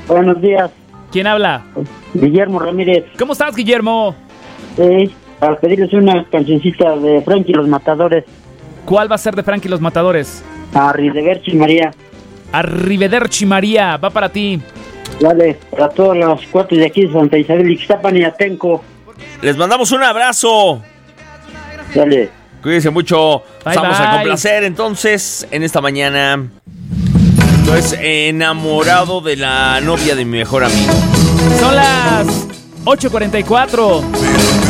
Buenos días. ¿Quién habla? Guillermo Ramírez. ¿Cómo estás, Guillermo? Para pedirles una cancioncita de Frankie y los Matadores. ¿Cuál va a ser de Frankie y los Matadores? Arrivederci María. Arrivederci María, va para ti. Dale, para todos los cuates de aquí de Santa Isabel, Ixtapan y Atenco. Les mandamos un abrazo. Dale. Cuídense mucho. Bye, Vamos bye. a complacer entonces en esta mañana. Entonces, enamorado de la novia de mi mejor amigo. Son las 8:44.